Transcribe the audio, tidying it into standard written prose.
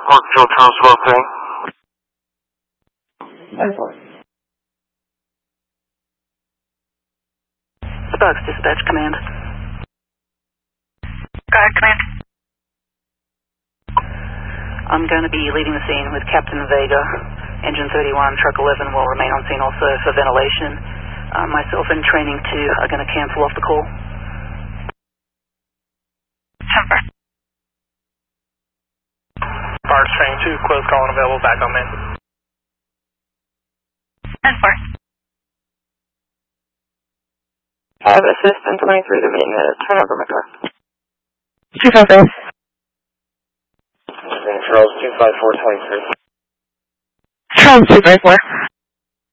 Park Joe Charles Rotate. 10-4. Sparks Dispatch Command. Go ahead, Command. I'm going to be leaving the scene with Captain Vega. Engine 31, Truck 11 will remain on scene also for ventilation. Myself and Training 2 are going to cancel off the call. 10-4. Sparks Training 2, close call unavailable, back on main. 10-4. I have assistant 23 to meet minutes. Turn over my car. 2-5. Charles 25423. Charles 254.